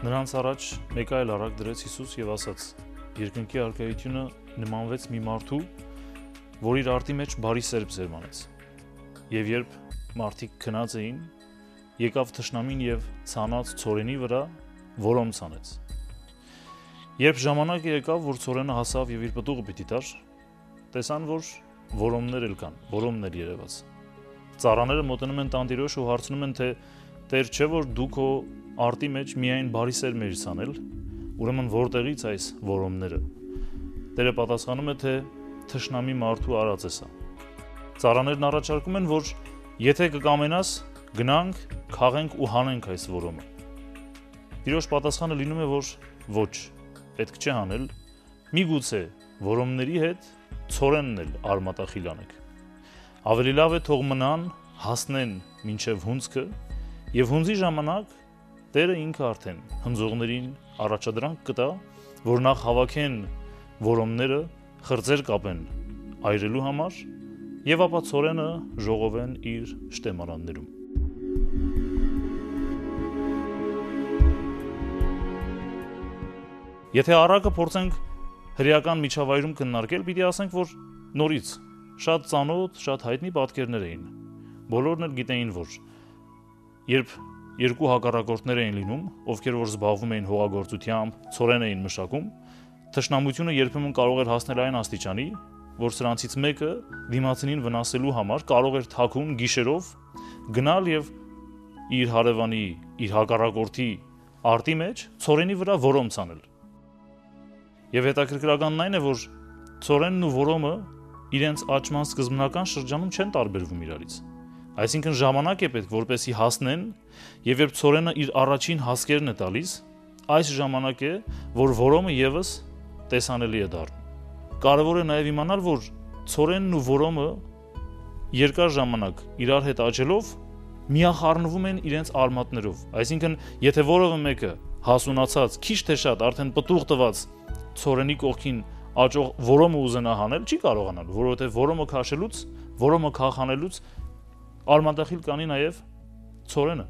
Նրանց առաջ մեկ այլ առակ դրեց Հիսուս եւ ասաց. երկնքի արքայությունը նմանվեց մի մարդու, որ իր արտի մեջ բարի սերբ զերմանեց։ Եվ երբ մարդիկ քնած էին, եկավ թշնամին եւ ցանած ցորենի վրա որոմ ցանեց։ Երբ ժամանակը եկավ, որ ցորենը հասավ եւ իր պտուղը պիտի տար, տեսան, որ որոմներ էլ կան, որոմներ երևաց։ Ծառաները մոտենում են տանտիրոջ ու հարցնում են, թե Տեր չէ որ դու քո արտի մեջ միայն բարի սերմ ես ցանել, ուրեմն որտեղից այս որոմները։ Տերը պատասխանում է, թե թշնամի մարդու արած է սա։ Ծառաներն առաջարկում են, որ եթե կկամենաս, գնանք, քաղենք ու հանենք այս որոմը։ Տիրոջ պատասխանը լինում է, որ ոչ, պետք չէ հանել, միգուցե որոմների հետ ցորենն էլ արմատախիլ անեք։ Ավելի լավ է թող մնան, հասնեն մինչև հունձքը, եւ հունձի ժամանակ Տերը ինքը արդեն հնձողներին առաջադրանք կտա, որ նախ հավաքեն որոմները, խրձեր կապեն այրելու համար եւ ապա ցորենը ժողովեն իր շտեմարաններում։ Եթե առակը փորձենք հրեական միջավայրում քննարկել, պիտի ասենք, որ նորից շատ ծանոթ, շատ հայտնի պատկերներ էին։ Բոլորն էլ գիտեին, որ երբ երկու հակառակորդներ էին լինում, ովքեր որ զբաղվում էին հողագործությամբ, ցորեն էին մշակում, թշնամությունը երբեմն կարող էր հասնել այն աստիճանի, որ սրանցից մեկը դիմացինին վնասելու համար կարող էր թաքուն գիշերով գնալ եւ իր հարևանի, իր հակառակորդի արտի մեջ ցորենի վրա որոմ ցանել։ Եվ հետաքրքրականն այն է, որ ցորենն ու որոմը իրենց աճման սկզբնական շրջանում չեն տարբերվում իրարից։ Այսինքն ժամանակ է պետք, որպեսզի հասնեն, եւ երբ ցորենը իր առաջին հասկերն է տալիս, այս ժամանակ է, որ որոմը եւս տեսանելի է դառնում։ Կարևոր է նաեւ իմանալ, որ ցորենն ու որոմը երկար ժամանակ իրար հետ աճելով միախառնվում են իրենց արմատներով։ Այսինքն, եթե որևէ մեկը հասունացած, քիչ թե շատ արդեն պտուղ տված ցորենի կողքին աճող որոմը ուզենա հանել, չի կարողանալ, որովհետեւ որոմը քաշելուց, որոմը քախանելուց արմատախիլ կանի նաև ցորենը։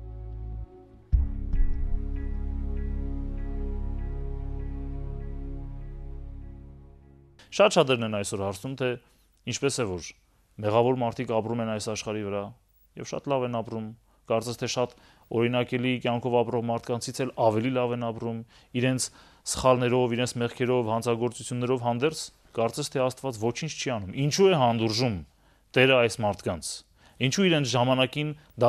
Շատ շատերն են այսօր հարցնում, թե ինչպես է որ մեղավոր մարդիկ ապրում են այս աշխարհի վրա եւ շատ լավ են ապրում, կարծես թե շատ օրինակելի կյանքով ապրող մարդկանցից էլ ավելի լավ են ապրում, իրենց սխալներով, իրենց մեղքերով, հանցագործություններով հանդերձ, կարծես թե Աստված ոչինչ չի անում։ Ինչու է հանդուրժում Տերը այս մարդկանց։ Ինչու իրենց ժամանակին դա